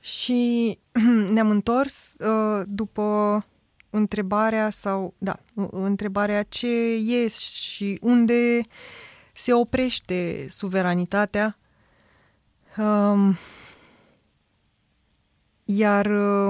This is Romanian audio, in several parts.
Și ne-am întors după întrebarea ce e și unde se oprește suveranitatea. Iar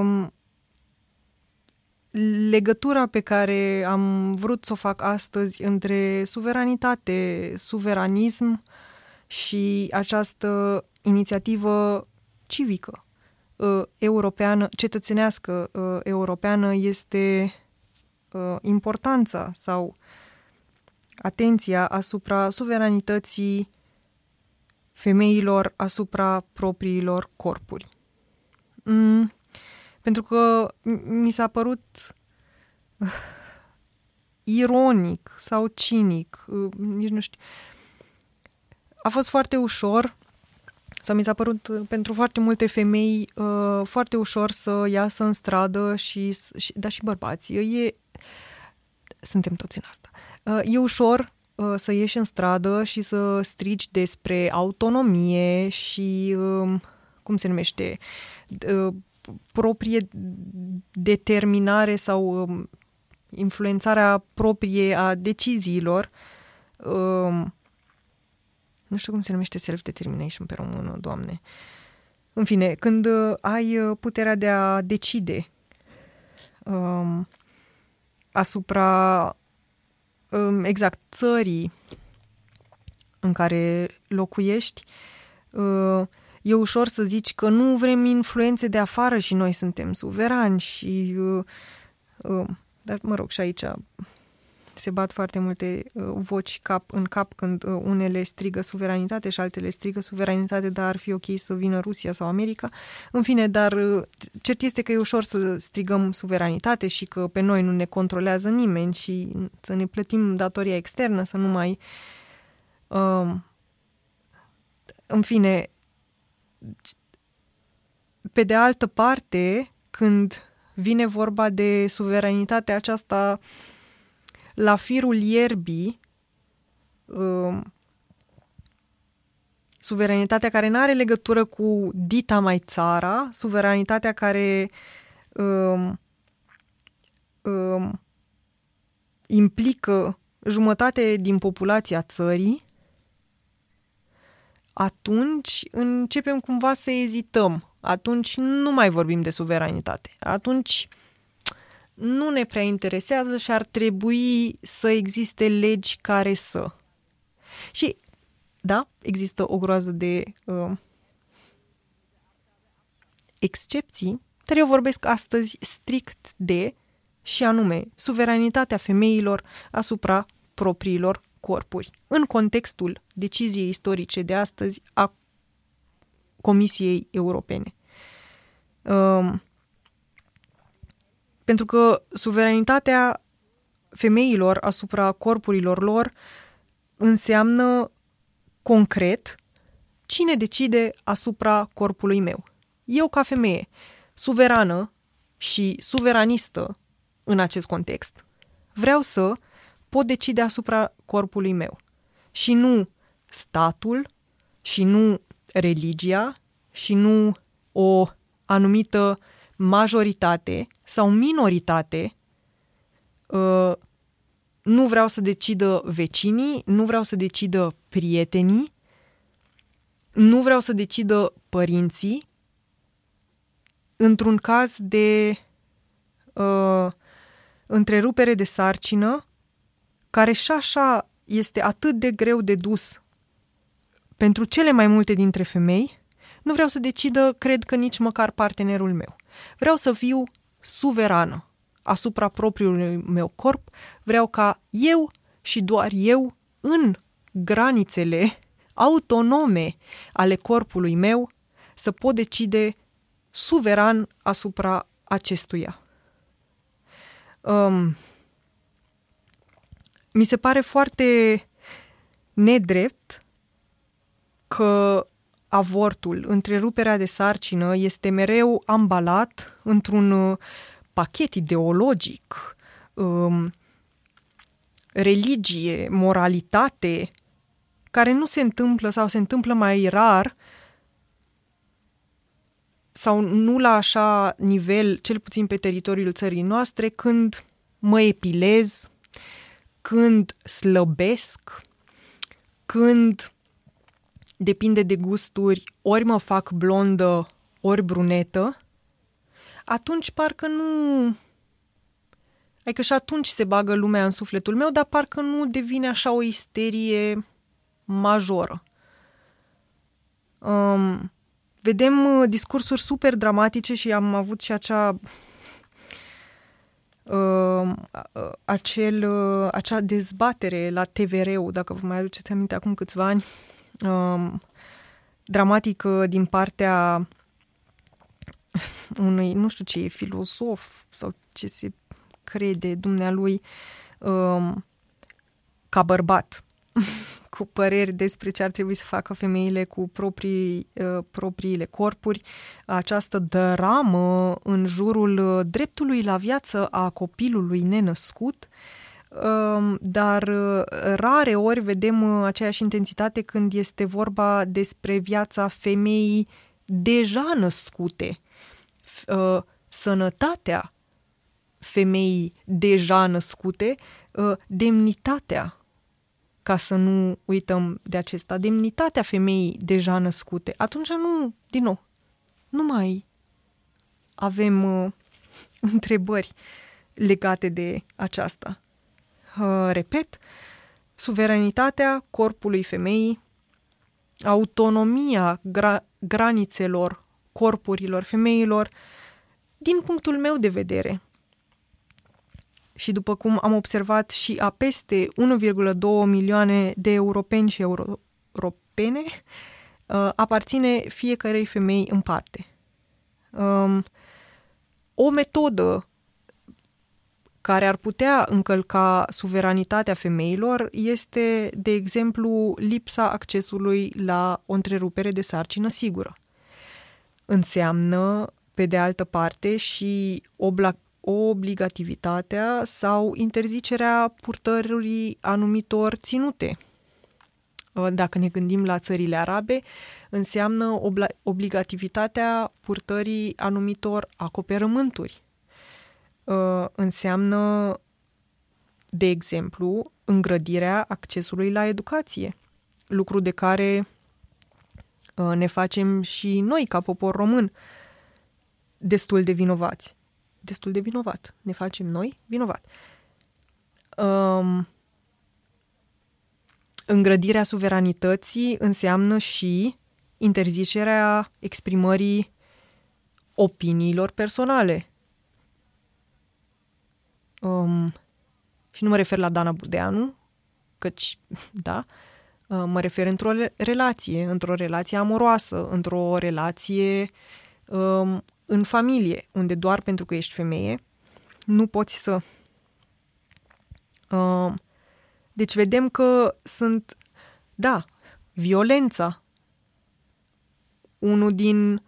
legătura pe care am vrut să o fac astăzi între suveranitate, suveranism și această inițiativă civică europeană, cetățenească europeană, este importanța sau atenția asupra suveranității femeilor asupra propriilor corpuri. Pentru că mi s-a părut ironic sau cinic, nici nu știu. A fost foarte ușor, sau mi s-a părut pentru foarte multe femei foarte ușor să iasă în stradă și bărbații. Suntem toți în asta. E ușor să ieși în stradă și să strigi despre autonomie și, cum se numește, proprie determinare sau influențarea proprie a deciziilor. Nu știu cum se numește self-determination pe română, Doamne. În fine, când ai puterea de a decide asupra exact țării în care locuiești, e ușor să zici că nu vrem influențe de afară și noi suntem suverani și dar mă rog, și aici se bat foarte multe voci în cap când unele strigă suveranitate și altele strigă suveranitate, dar ar fi ok să vină Rusia sau America. În fine, dar cert este că e ușor să strigăm suveranitate și că pe noi nu ne controlează nimeni și să ne plătim datoria externă, să nu mai... în fine, pe de altă parte, când vine vorba de suveranitatea aceasta la firul ierbii, suveranitatea care nu are legătură cu dita mai țara, suveranitatea care implică jumătate din populația țării, atunci începem cumva să ezităm. Atunci nu mai vorbim de suveranitate. Atunci nu ne prea interesează și ar trebui să existe legi care să. Și, da, există o groază de excepții, dar eu vorbesc astăzi strict de, și anume, suveranitatea femeilor asupra propriilor corpuri, în contextul deciziei istorice de astăzi a Comisiei Europene. Pentru că suveranitatea femeilor asupra corpurilor lor înseamnă concret cine decide asupra corpului meu. Eu, ca femeie, suverană și suveranistă în acest context, vreau să pot decide asupra corpului meu. Și nu statul, și nu religia, și nu o anumită majoritate sau minoritate. Nu vreau să decidă vecinii, nu vreau să decidă prietenii, nu vreau să decidă părinții. Într-un caz de întrerupere de sarcină, care și așa este atât de greu de dus pentru cele mai multe dintre femei, nu vreau să decidă, cred că nici măcar partenerul meu. Vreau să fiu suverană asupra propriului meu corp, vreau ca eu și doar eu, în granițele autonome ale corpului meu, să pot decide suveran asupra acestuia. Mi se pare foarte nedrept că avortul, întreruperea de sarcină, este mereu ambalat într-un pachet ideologic, religie, moralitate, care nu se întâmplă sau se întâmplă mai rar sau nu la așa nivel, cel puțin pe teritoriul țării noastre, când mă epilez, când slăbesc, când depinde de gusturi, ori mă fac blondă, ori brunetă, atunci parcă nu... Adică și atunci se bagă lumea în sufletul meu, dar parcă nu devine așa o isterie majoră. Vedem discursuri super dramatice și am avut și acea dezbatere la TVR-ul, dacă vă mai aduceți aminte, acum câțiva ani, dramatică din partea unui, nu știu ce e, filozof sau ce se crede dumnealui, ca bărbat, cu păreri despre ce ar trebui să facă femeile cu propriile corpuri, această dramă în jurul dreptului la viață a copilului nenăscut, dar rare ori vedem aceeași intensitate când este vorba despre viața femeii deja născute, sănătatea femeii deja născute, demnitatea, ca să nu uităm de acesta, demnitatea femeii deja născute. Atunci nu mai avem întrebări legate de aceasta. Repet, suveranitatea corpului femeii, autonomia granițelor corpurilor femeilor, din punctul meu de vedere, și după cum am observat și a peste 1,2 milioane de europeni și europene, aparține fiecărei femei în parte. O metodă care ar putea încălca suveranitatea femeilor este, de exemplu, lipsa accesului la o întrerupere de sarcină sigură. Înseamnă, pe de altă parte, și obligativitatea sau interzicerea purtării anumitor ținute. Dacă ne gândim la țările arabe, înseamnă obligativitatea purtării anumitor acoperământuri. Înseamnă, de exemplu, îngrădirea accesului la educație, lucru de care ne facem și noi, ca popor român, destul de vinovați. Destul de vinovat. Ne facem noi vinovat. Îngrădirea suveranității înseamnă și interzicerea exprimării opiniilor personale. Și nu mă refer la Dana Budeanu, căci, da, mă refer într-o relație amoroasă, într-o relație în familie, unde doar pentru că ești femeie nu poți să... Deci vedem că sunt, da, violența, unul din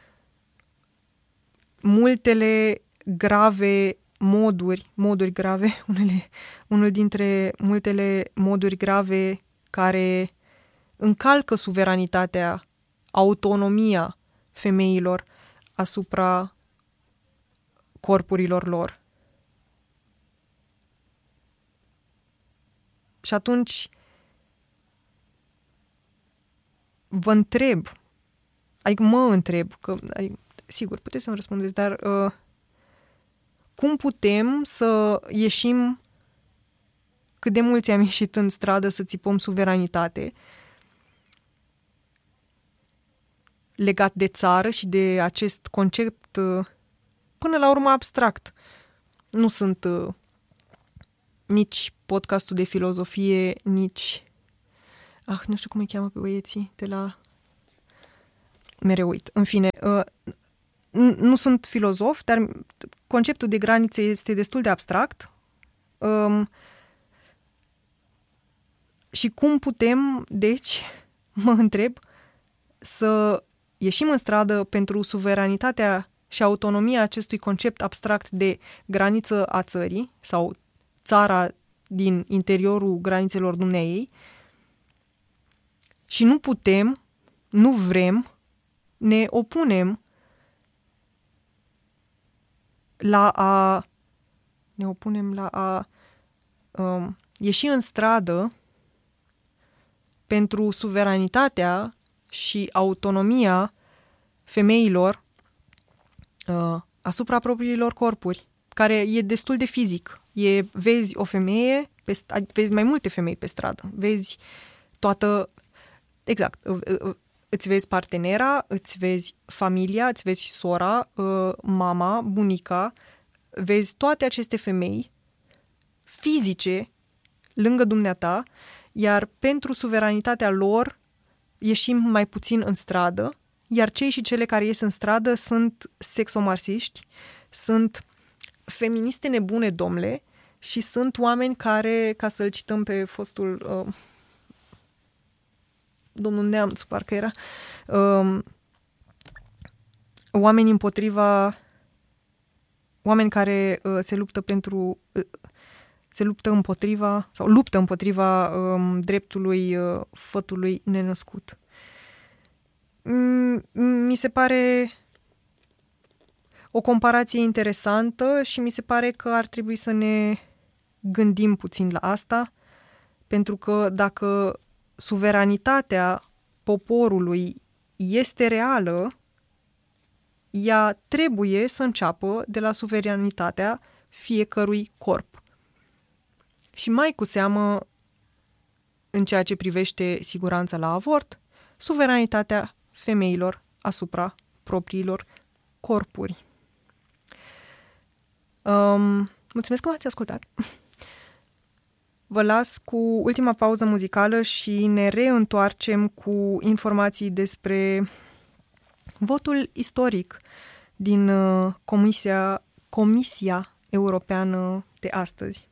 multele grave moduri grave, unul dintre multele moduri grave care încalcă suveranitatea, autonomia femeilor asupra corpurilor lor. Și atunci vă întreb, sigur, puteți să-mi răspundeți, dar cum putem să ieșim, cât de mulți am ieșit în stradă să țipăm suveranitate legat de țară și de acest concept până la urmă abstract. Nu sunt nici podcastul de filozofie, nici... nu știu cum îi cheamă pe băieții de la... Mereu uit. În fine, nu sunt filozof, dar conceptul de granițe este destul de abstract. Și cum putem, deci, mă întreb, să ieșim în stradă pentru suveranitatea și autonomia acestui concept abstract de graniță a țării sau țara din interiorul granițelor dumneaei și nu putem, nu vrem, ne opunem ne opunem la a ieși în stradă pentru suveranitatea și autonomia femeilor asupra propriilor corpuri, care e destul de fizic. Vezi o femeie, vezi mai multe femei pe stradă, vezi toată... Exact. Îți vezi partenera, îți vezi familia, îți vezi sora, mama, bunica, vezi toate aceste femei fizice lângă dumneata, iar pentru suveranitatea lor ieșim mai puțin în stradă, iar cei și cele care ies în stradă sunt sexomarsiști, sunt feministe nebune, domnule, și sunt oameni care, ca să-l cităm pe fostul domnul Neamț, parcă era, oameni care luptă împotriva dreptului fătului nenăscut. Mi se pare o comparație interesantă și mi se pare că ar trebui să ne gândim puțin la asta, pentru că dacă suveranitatea poporului este reală, ea trebuie să înceapă de la suveranitatea fiecărui corp. Și mai cu seamă, în ceea ce privește siguranța la avort, suveranitatea femeilor asupra propriilor corpuri. Mulțumesc că m-ați ascultat! Vă las cu ultima pauză muzicală și ne reîntoarcem cu informații despre votul istoric din Comisia Europeană de astăzi.